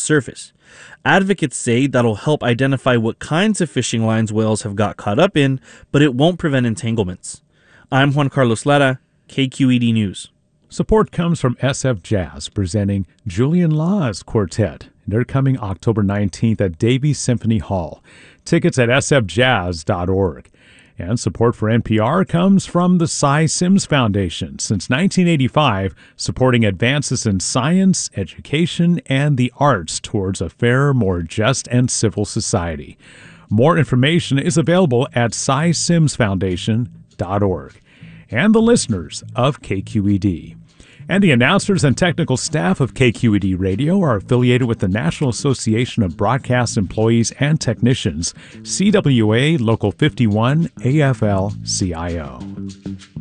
surface. Advocates say that'll help identify what kinds of fishing lines whales have got caught up in, but it won't prevent entanglements. I'm Juan Carlos Lara, KQED News. Support comes from SF Jazz, presenting Julian Lawes Quartet. They're coming October 19th at Davies Symphony Hall. Tickets at sfjazz.org. And support for NPR comes from the Cy Sims Foundation, since 1985, supporting advances in science, education, and the arts towards a fairer, more just and civil society. More information is available at cysimsfoundation.org. And the listeners of KQED. And the announcers and technical staff of KQED Radio are affiliated with the National Association of Broadcast Employees and Technicians, CWA Local 51 AFL-CIO.